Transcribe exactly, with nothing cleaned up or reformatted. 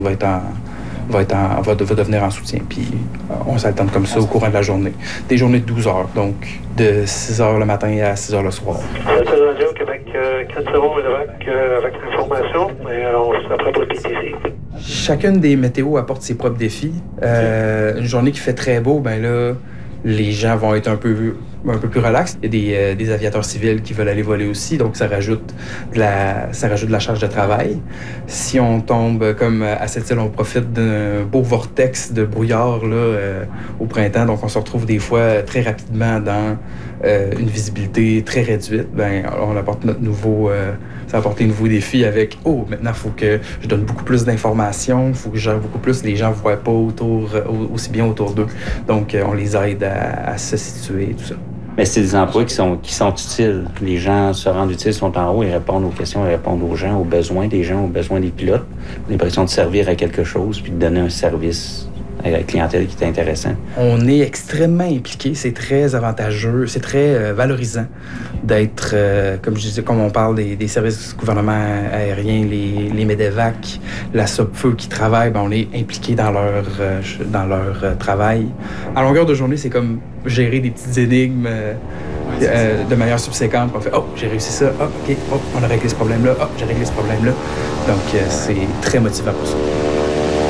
va être en, va, être en, va, va devenir en soutien. Puis on s'alterne comme ça au courant de la journée. Des journées de douze heures, donc de six heures le matin à six heures le soir. C'est Radio Québec, Catherine Levac avec l'information, mais on se prépare pour le P T C. Chacune des météos apporte ses propres défis. Euh, une journée qui fait très beau, ben là, les gens vont être un peu, un peu plus relax. Il y a des, euh, des aviateurs civils qui veulent aller voler aussi, donc ça rajoute de la, ça rajoute de la charge de travail. Si on tombe, comme à cette île, on profite d'un beau vortex de brouillard là, euh, au printemps, donc on se retrouve des fois très rapidement dans euh, une visibilité très réduite. Ben, on apporte notre nouveau... Euh, ça a apporté un nouveau défi avec « Oh, maintenant, il faut que je donne beaucoup plus d'informations, il faut que je gère beaucoup plus, les gens ne voient pas autour, aussi bien autour d'eux. » Donc, on les aide à, à se situer et tout ça. Mais c'est des emplois qui sont, qui sont utiles. Les gens se rendent utiles, sont en haut, ils répondent aux questions, ils répondent aux gens, aux besoins des gens, aux besoins des pilotes. L'impression de servir à quelque chose puis de donner un service à la clientèle qui est intéressant. On est extrêmement impliqué, c'est très avantageux, c'est très euh, valorisant d'être, euh, comme je disais, comme on parle des, des services du gouvernement aérien, les, les MEDEVAC, la SOPFEU qui travaillent, ben on est impliqué dans leur, euh, dans leur euh, travail. À longueur de journée, c'est comme gérer des petites énigmes euh, oui, euh, de manière subséquente. On fait « Oh, j'ai réussi ça. Oh, OK. Oh, on a réglé ce problème-là. Oh, j'ai réglé ce problème-là. » Donc, euh, c'est très motivant pour ça.